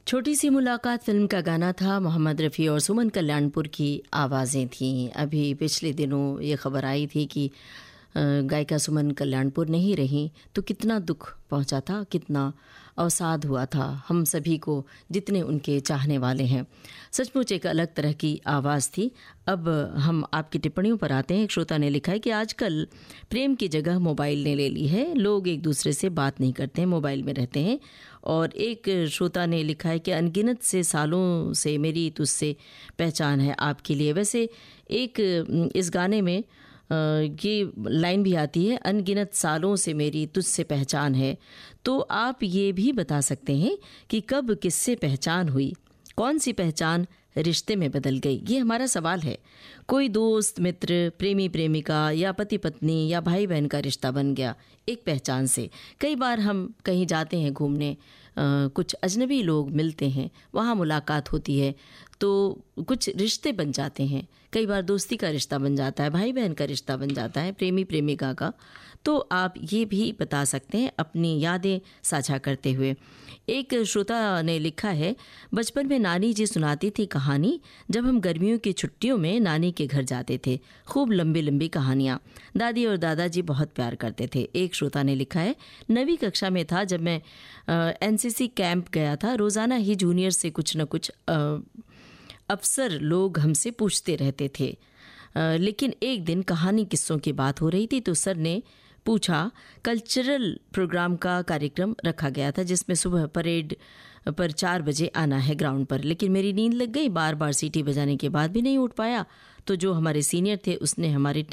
छोटी सी मुलाकात फिल्म का गाना था। मोहम्मद रफ़ी और सुमन कल्याणपुर की आवाज़ें थीं। अभी पिछले दिनों ये खबर आई थी कि गायिका सुमन कल्याणपुर नहीं रहीं, तो कितना दुख पहुंचा था, कितना अवसाद हुआ था हम सभी को, जितने उनके चाहने वाले हैं। सचमुच एक अलग तरह की आवाज़ थी। अब हम आपकी टिप्पणियों पर आते हैं। एक श्रोता ने लिखा है कि आजकल प्रेम की जगह मोबाइल ने ले ली है। लोग एक दूसरे से बात नहीं करते हैं, मोबाइल में रहते हैं। और एक श्रोता ने लिखा है कि अनगिनत से सालों से मेरी तुझसे पहचान है आपके लिए। वैसे एक इस गाने में ये लाइन भी आती है, अनगिनत सालों से मेरी तुझसे पहचान है। तो आप ये भी बता सकते हैं कि कब किससे पहचान हुई, कौन सी पहचान रिश्ते में बदल गई? ये हमारा सवाल है। कोई दोस्त, मित्र, प्रेमी प्रेमिका या पति पत्नी या भाई बहन का रिश्ता बन गया एक पहचान से। कई बार हम कहीं जाते हैं घूमने, कुछ अजनबी लोग मिलते हैं, वहाँ मुलाकात होती है तो कुछ रिश्ते बन जाते हैं। कई बार दोस्ती का रिश्ता बन जाता है, भाई बहन का रिश्ता बन जाता है, प्रेमी प्रेमिका का। तो आप ये भी बता सकते हैं अपनी यादें साझा करते हुए। एक श्रोता ने लिखा है, बचपन में नानी जी सुनाती थी कहानी। जब हम गर्मियों की छुट्टियों में नानी के घर जाते थे, खूब लंबी लंबी कहानियाँ। दादी और दादाजी बहुत प्यार करते थे। एक श्रोता ने लिखा है, 9वीं कक्षा में था जब मैं एनसीसी कैंप गया था। रोज़ाना ही जूनियर से कुछ न कुछ अफसर लोग हमसे पूछते रहते थे, लेकिन एक दिन कहानी किस्सों की बात हो रही थी तो सर ने पूछा, कल्चरल प्रोग्राम का कार्यक्रम रखा गया था जिसमें सुबह परेड पर 4 बजे आना है ग्राउंड पर। लेकिन मेरी नींद लग गई, बार बार सीटी बजाने के बाद भी नहीं उठ पाया। तो जो हमारे सीनियर थे उसने हमारे